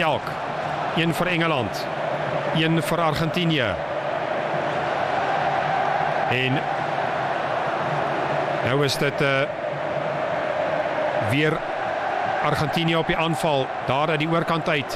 elk. Een vir Engeland, een vir Argentinië. En nou is dit weer Argentinië op die aanval, daar uit die oorkant uit.